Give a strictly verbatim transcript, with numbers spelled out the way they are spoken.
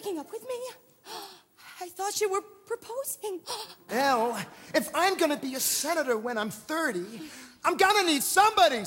breaking up with me? I thought you were proposing. Elle, if I'm gonna be a senator when I'm thirty, I'm gonna need somebody.